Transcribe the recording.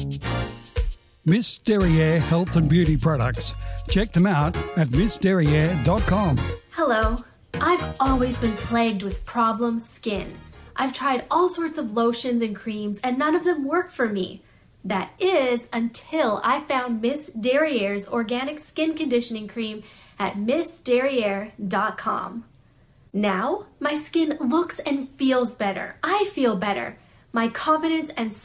Miss Derriere Health and Beauty Products. Check them out at missderriere.com. Hello. I've always been plagued with problem skin. I've tried all sorts of lotions and creams and none of them work for me. That is until I found Miss Derriere's organic skin conditioning cream at missderriere.com. Now, my skin looks and feels better. I feel better. My confidence and